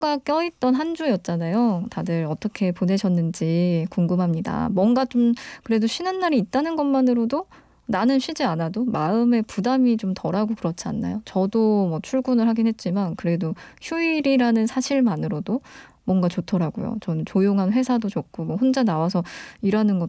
휴가 껴있던 한 주였잖아요. 다들 어떻게 보내셨는지 궁금합니다. 뭔가 좀 그래도 쉬는 날이 있다는 것만으로도 나는 쉬지 않아도 마음의 부담이 좀 덜하고 그렇지 않나요? 저도 뭐 출근을 하긴 했지만 그래도 휴일이라는 사실만으로도 뭔가 좋더라고요. 저는 조용한 회사도 좋고 뭐 혼자 나와서 일하는 것도